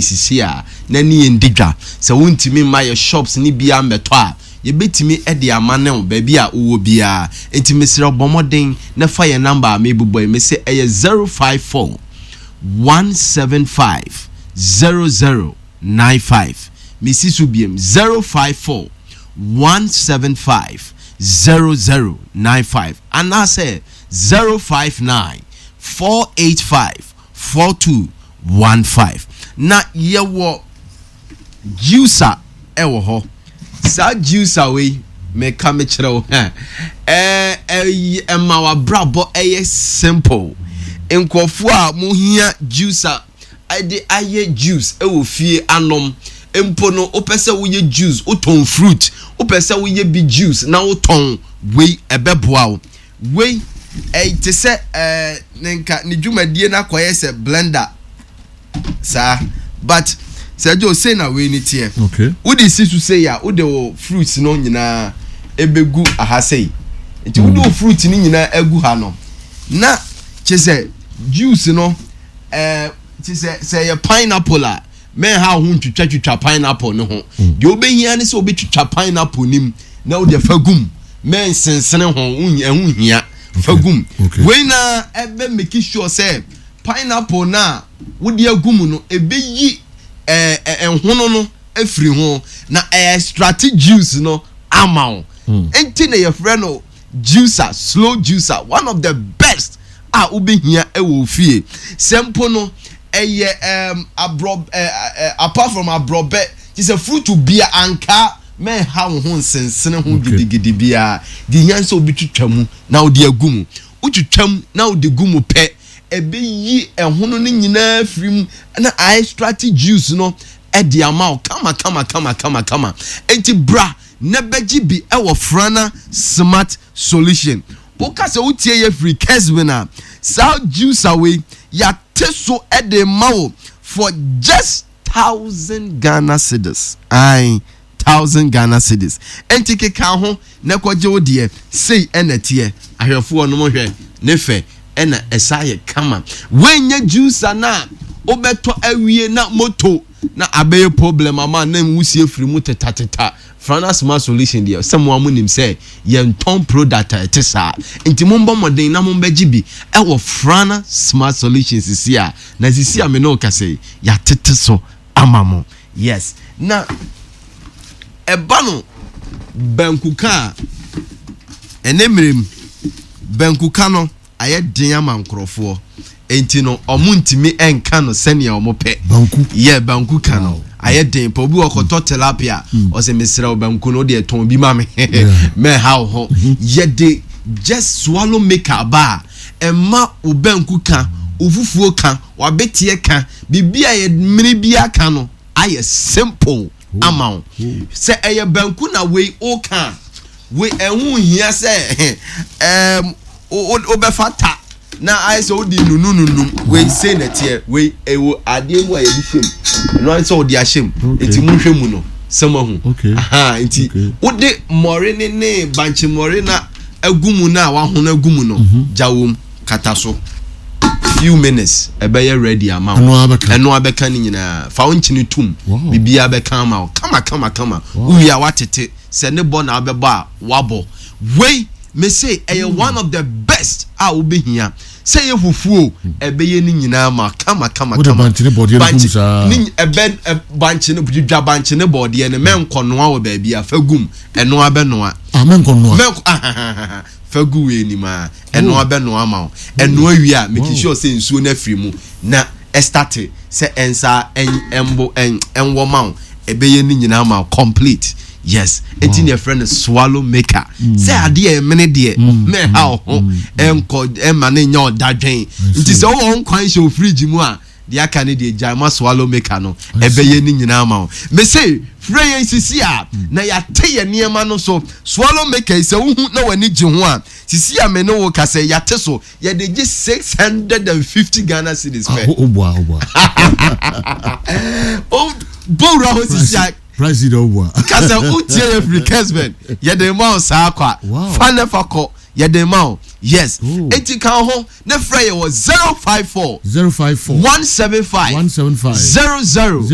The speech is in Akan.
sisi a na ni ndidwa se wontimi ma ye shops ni bia meto a ye betimi e de amane o ba bia wo bia entimi sire obomoden na fa ye number me buboy me se e 054 175 0095 Missy Subiem 054 175 0095 and I say 059 485 4215 na yewo juicer ewo ho sa juicer we me ka me kire wo ma wa brabo simple nkofo a mo hia juicer ade aye juice ewo fie anom empo no opese wo ye juice uton fruit opese wo ye bi juice na uton we ebeboa wo we te se nenka ni dwumadie na koye se blender sa but se jo say na we ni tie okay wo di sisu say ya wo de wo fruits no nyina ebegu ahasei nti wo do fruit ni nyina egu ha no na che se juice no ti se ye pineapple a men ha hu twitwa pineapple no ho de obehia ne se obetwitwa pineapple nim na wo de fagum men sensene ho hu hia fagum we na ebe make sure say pineapple na wo de agum no ebeyi enhono no afiri ho na extract juice no amount enti na your friend no juicer slow juicer one of the best obehia ewo fie sempo no apart from abrobe it's a fruit to be anka men ha ho nsensene ho gidigidi bia di yanso obitwitwamu na odi agumu utwitwam na odi gumu pe ebeyi ehono ne nyina firim na extract juice no edi amount kama enti bra na beji bi ewo frana smart solution boka se utie ye free Keswina sa juice away ya teso ede mawo for just 1,000 Ghana cedis. 1,000 Ghana cedis. Enti ke ka ho na kwaje odie sei enetie ahwefo no mo hwe ne fe ena esaye kama wenye juice na obeto awie na moto na abeye problem ama na nwusie firi mu tetateta Frana Smart Solution there someone munim say yen ton product etesa enti mombo moden na mombe gibi ewo Frana Smart Solutions sia na sisia me no ka say ya tete so amamo yes na ebano bankuka enemrem bankuka no aye den amankrofo enti no omuntimi enka no sene omope banku yeah banku kano aye den po bi okoto tilapia o se mesra obanku no de ton bi ma me me how ho ye de just swallow make aba emma obanku kan ofufuo kan wabetie kan bibia ye mini bia kan no aye simple amount se eye banku na we o kan we ehun hia se obefata na I saw the no we say that here we ewo ade mu aye bifem no I saw the ashim enti munhwe mu no sama hu aha enti ode more ne banchi more na agumu na wa ho na agumu no jawom kataso few minutes ebe ready amount eno abeka ni nyina fa wonchini tum bibia abeka ama kama uya watete se ne bo na abebo a wabo we me say one of the best obehia say ye fufuo ebeye ni nyina ma kama banchi ne body ni ebe banchi ne budwa banchi ne body ne menkonoa wo ba bia fagum eno abenoa menkonoa fagu we ni ma eno abenoa ma eno awi a make sure say nsuo na free mu na start say ensa embo enwo ma ebeye ni nyina ma complete yes enti ne friend swallow maker say ade e mene de me how enko ema ne nya odadwen nti se wo nkwan show fridge mu a de aka ne de jama swallow maker no ebeye ni nyina ma me say frey sisi a na ya teye niema no so swallow maker se wo hu na wani gi ho a sisi a me no wo ka say ya te so ya de gi 650 Ghana cedis pe obwa bora ho sisi a price it over kasa utie free Kesben ye de ma sa kwa fane fako ye de ma yes enti kan ho na frey was 054 175 00